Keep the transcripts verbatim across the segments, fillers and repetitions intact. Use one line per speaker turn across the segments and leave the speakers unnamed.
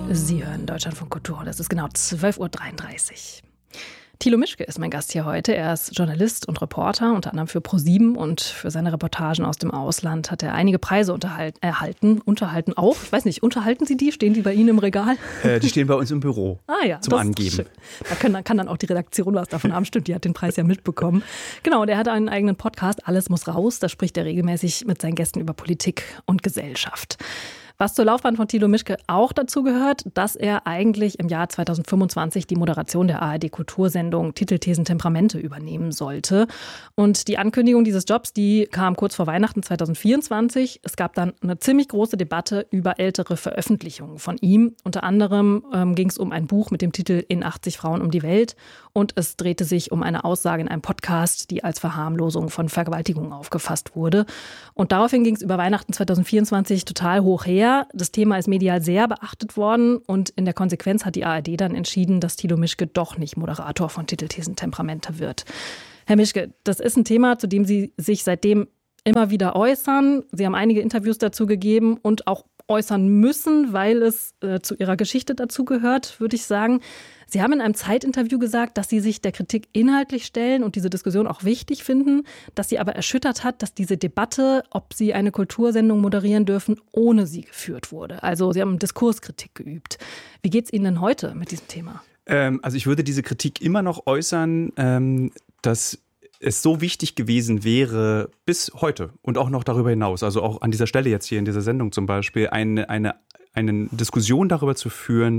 Sie hören Deutschlandfunk Kultur. Das ist genau zwölf Uhr dreiunddreißig. Thilo Mischke ist mein Gast hier heute. Er ist Journalist und Reporter, unter anderem für ProSieben, und für seine Reportagen aus dem Ausland hat er einige Preise unterhalt, erhalten. Unterhalten auch? Ich weiß nicht, unterhalten Sie die? Stehen die bei Ihnen im Regal?
Äh, die stehen bei uns im Büro
ah, ja,
zum
das
Angeben.
Ist schön. Da kann, kann dann auch die Redaktion was davon haben. Stimmt, die hat den Preis ja mitbekommen. Genau, und er hat einen eigenen Podcast, Alles muss raus. Da spricht er regelmäßig mit seinen Gästen über Politik und Gesellschaft. Was zur Laufbahn von Thilo Mischke auch dazu gehört, dass er eigentlich im Jahr zweitausendfünfundzwanzig die Moderation der A R D-Kultursendung Titelthesen Temperamente übernehmen sollte. Und die Ankündigung dieses Jobs, die kam kurz vor Weihnachten zweitausendvierundzwanzig. Es gab dann eine ziemlich große Debatte über ältere Veröffentlichungen von ihm. Unter anderem ähm, ging es um ein Buch mit dem Titel In achtzig Frauen um die Welt. Und es drehte sich um eine Aussage in einem Podcast, die als Verharmlosung von Vergewaltigungen aufgefasst wurde. Und daraufhin ging es über Weihnachten zweitausendvierundzwanzig total hoch her. Das Thema ist medial sehr beachtet worden und in der Konsequenz hat die A R D dann entschieden, dass Thilo Mischke doch nicht Moderator von Titelthesen Temperamente wird. Herr Mischke, das ist ein Thema, zu dem Sie sich seitdem immer wieder äußern. Sie haben einige Interviews dazu gegeben und auch äußern müssen, weil es äh, zu Ihrer Geschichte dazu gehört, würde ich sagen. Sie haben in einem Zeitinterview gesagt, dass Sie sich der Kritik inhaltlich stellen und diese Diskussion auch wichtig finden, dass Sie aber erschüttert hat, dass diese Debatte, ob Sie eine Kultursendung moderieren dürfen, ohne Sie geführt wurde. Also Sie haben Diskurskritik geübt. Wie geht es Ihnen denn heute mit diesem Thema?
Ähm, also ich würde diese Kritik immer noch äußern, ähm, dass es so wichtig gewesen wäre, bis heute und auch noch darüber hinaus, also auch an dieser Stelle jetzt hier in dieser Sendung zum Beispiel, eine, eine, eine Diskussion darüber zu führen,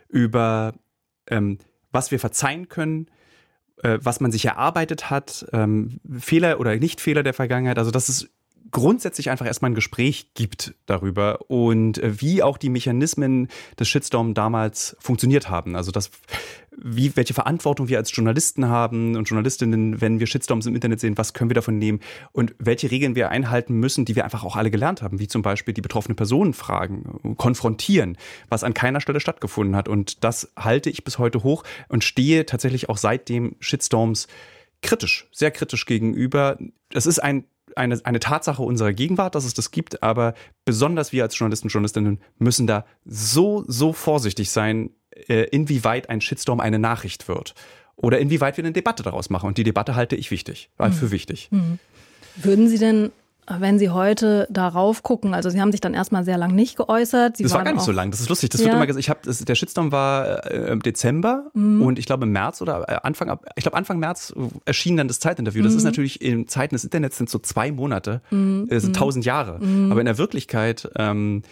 über ähm, was wir verzeihen können, äh, was man sich erarbeitet hat, ähm, Fehler oder Nicht-Fehler der Vergangenheit, also dass es grundsätzlich einfach erstmal ein Gespräch gibt darüber und äh, wie auch die Mechanismen des Shitstorm damals funktioniert haben. Also das, wie, welche Verantwortung wir als Journalisten haben und Journalistinnen, wenn wir Shitstorms im Internet sehen, was können wir davon nehmen und welche Regeln wir einhalten müssen, die wir einfach auch alle gelernt haben, wie zum Beispiel die betroffene Personen fragen, konfrontieren, was an keiner Stelle stattgefunden hat. Und das halte ich bis heute hoch und stehe tatsächlich auch seitdem Shitstorms kritisch, sehr kritisch gegenüber. Das ist ein Eine, eine Tatsache unserer Gegenwart, dass es das gibt, aber besonders wir als Journalisten und Journalistinnen müssen da so, so vorsichtig sein, äh, inwieweit ein Shitstorm eine Nachricht wird oder inwieweit wir eine Debatte daraus machen. Und die Debatte halte ich wichtig, äh, für wichtig.
Mhm. Würden Sie denn, wenn Sie heute darauf gucken, also Sie haben sich dann erstmal sehr lang nicht geäußert. Sie
das war gar nicht
auch,
so lang, das ist lustig. Das
ja.
wird immer gesagt, ich hab, das, der Shitstorm war äh, im Dezember mhm. und ich glaube im März oder äh, Anfang, ich glaube Anfang März erschien dann das Zeitinterview. Das mhm. ist natürlich in Zeiten des Internets sind so zwei Monate, mhm. äh, sind tausend Jahre. Mhm. Aber in der Wirklichkeit ähm,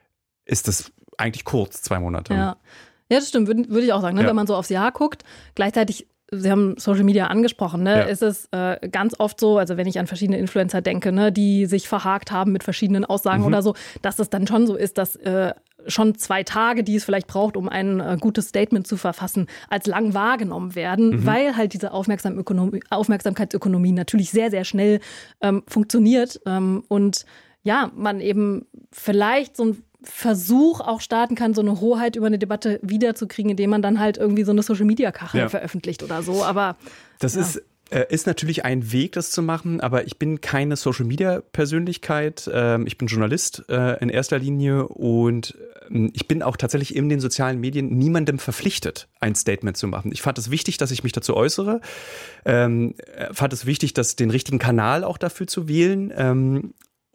ist das eigentlich kurz, zwei Monate.
Ja, ja das stimmt, würde würd ich auch sagen, ne? Ja. Wenn man so aufs Jahr guckt, gleichzeitig. Sie haben Social Media angesprochen, ne? Ja. Ist es äh, ganz oft so, also wenn ich an verschiedene Influencer denke, ne, die sich verhakt haben mit verschiedenen Aussagen mhm. oder so, dass es dann schon so ist, dass äh, schon zwei Tage, die es vielleicht braucht, um ein äh, gutes Statement zu verfassen, als lang wahrgenommen werden, mhm. weil halt diese Aufmerksam Aufmerksamkeitsökonomie natürlich sehr, sehr schnell ähm, funktioniert ähm, und ja, man eben vielleicht so ein Versuch auch starten kann, so eine Hoheit über eine Debatte wiederzukriegen, indem man dann halt irgendwie so eine Social-Media-Kachel ja. veröffentlicht oder so. Aber
das ja. ist, äh, ist natürlich ein Weg, das zu machen, aber ich bin keine Social-Media-Persönlichkeit. Ähm, ich bin Journalist äh, in erster Linie und ähm, ich bin auch tatsächlich in den sozialen Medien niemandem verpflichtet, ein Statement zu machen. Ich fand es wichtig, dass ich mich dazu äußere. Ähm, fand es wichtig, dass den richtigen Kanal auch dafür zu wählen. Ähm,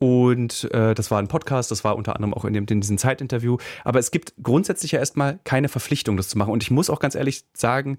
Und äh, das war ein Podcast, das war unter anderem auch in, dem, in diesem Zeitinterview. Aber es gibt grundsätzlich ja erstmal keine Verpflichtung, das zu machen. Und ich muss auch ganz ehrlich sagen,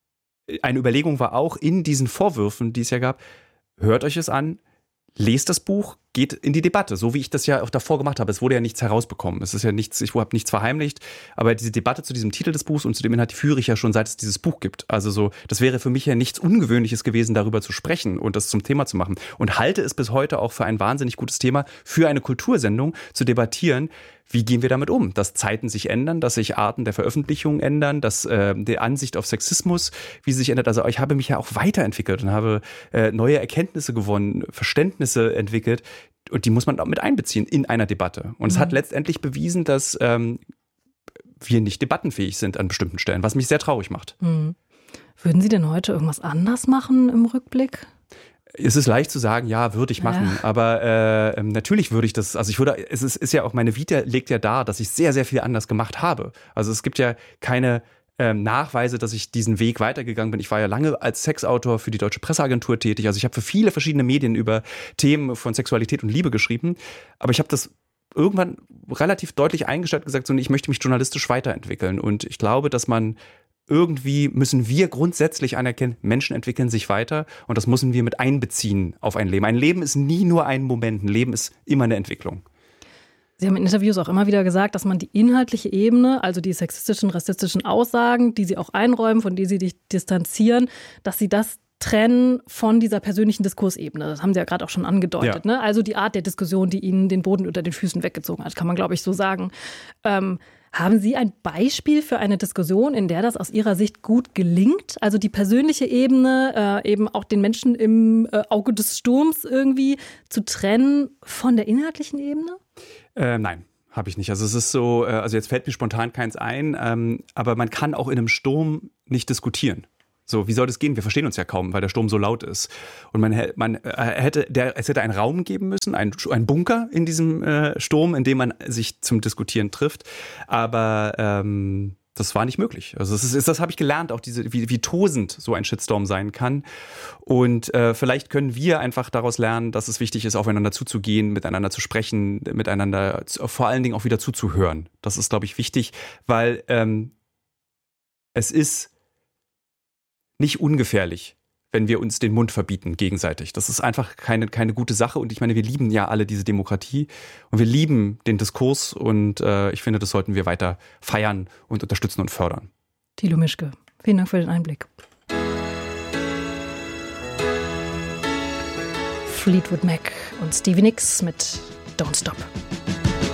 eine Überlegung war auch in diesen Vorwürfen, die es ja gab, hört euch es an, lest das Buch, geht in die Debatte, so wie ich das ja auch davor gemacht habe. Es wurde ja nichts herausbekommen. Es ist ja nichts, ich habe nichts verheimlicht, aber diese Debatte zu diesem Titel des Buchs und zu dem Inhalt, die führe ich ja schon, seit es dieses Buch gibt. Also so, das wäre für mich ja nichts Ungewöhnliches gewesen, darüber zu sprechen und das zum Thema zu machen. Und halte es bis heute auch für ein wahnsinnig gutes Thema, für eine Kultursendung zu debattieren. Wie gehen wir damit um? Dass Zeiten sich ändern, dass sich Arten der Veröffentlichung ändern, dass äh, die Ansicht auf Sexismus, wie sie sich ändert. Also ich habe mich ja auch weiterentwickelt und habe äh, neue Erkenntnisse gewonnen, Verständnisse entwickelt. Und die muss man auch mit einbeziehen in einer Debatte. Und mhm. es hat letztendlich bewiesen, dass ähm, wir nicht debattenfähig sind an bestimmten Stellen, was mich sehr traurig macht.
Mhm. Würden Sie denn heute irgendwas anders machen im Rückblick?
Es ist leicht zu sagen, ja, würde ich machen, ja. aber äh, natürlich würde ich das, also ich würde, es ist, ist ja auch, meine Vita legt ja dar, dass ich sehr, sehr viel anders gemacht habe. Also es gibt ja keine ähm, Nachweise, dass ich diesen Weg weitergegangen bin. Ich war ja lange als Sexautor für die Deutsche Presseagentur tätig, also ich habe für viele verschiedene Medien über Themen von Sexualität und Liebe geschrieben, aber ich habe das irgendwann relativ deutlich eingestellt und gesagt, so, ich möchte mich journalistisch weiterentwickeln und ich glaube, dass man irgendwie müssen wir grundsätzlich anerkennen, Menschen entwickeln sich weiter und das müssen wir mit einbeziehen auf ein Leben. Ein Leben ist nie nur ein Moment, ein Leben ist immer eine Entwicklung.
Sie haben in Interviews auch immer wieder gesagt, dass man die inhaltliche Ebene, also die sexistischen, rassistischen Aussagen, die Sie auch einräumen, von denen Sie sich distanzieren, dass Sie das trennen von dieser persönlichen Diskursebene. Das haben Sie ja gerade auch schon angedeutet. Ja. Ne? Also die Art der Diskussion, die Ihnen den Boden unter den Füßen weggezogen hat, kann man, glaube ich, so sagen. Ähm, Haben Sie ein Beispiel für eine Diskussion, in der das aus Ihrer Sicht gut gelingt? Also die persönliche Ebene, äh, eben auch den Menschen im äh, Auge des Sturms irgendwie zu trennen von der inhaltlichen Ebene?
Äh, nein, habe ich nicht. Also es ist so, äh, also jetzt fällt mir spontan keins ein, ähm, aber man kann auch in einem Sturm nicht diskutieren. So, wie soll das gehen? Wir verstehen uns ja kaum, weil der Sturm so laut ist. Und man, man hätte, der, es hätte einen Raum geben müssen, einen, einen Bunker in diesem äh, Sturm, in dem man sich zum Diskutieren trifft. Aber ähm, das war nicht möglich. Also das, ist, das habe ich gelernt, auch diese, wie, wie tosend so ein Shitstorm sein kann. Und äh, vielleicht können wir einfach daraus lernen, dass es wichtig ist, aufeinander zuzugehen, miteinander zu sprechen, miteinander vor allen Dingen auch wieder zuzuhören. Das ist, glaube ich, wichtig, weil ähm, es ist nicht ungefährlich, wenn wir uns den Mund verbieten gegenseitig. Das ist einfach keine, keine gute Sache und ich meine, wir lieben ja alle diese Demokratie und wir lieben den Diskurs und äh, ich finde, das sollten wir weiter feiern und unterstützen und fördern.
Thilo Mischke, vielen Dank für den Einblick. Fleetwood Mac und Stevie Nicks mit Don't Stop.